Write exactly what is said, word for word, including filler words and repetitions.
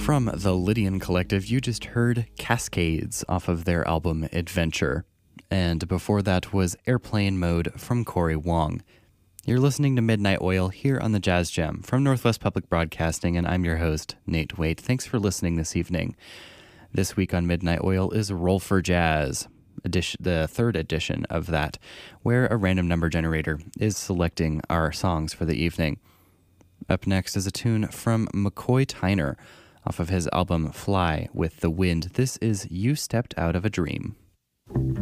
From the Lydian Collective, you just heard Cascades off of their album Adventure. And before that was Airplane Mode from Corey Wong. You're listening to Midnight Oil here on the Jazz Jam from Northwest Public Broadcasting, and I'm your host, Nate Waite. Thanks for listening this evening. This week on Midnight Oil is Roll for Jazz, edition, the third edition of that, where a random number generator is selecting our songs for the evening. Up next is a tune from McCoy Tyner off of his album Fly with the Wind. This is You Stepped Out of a Dream.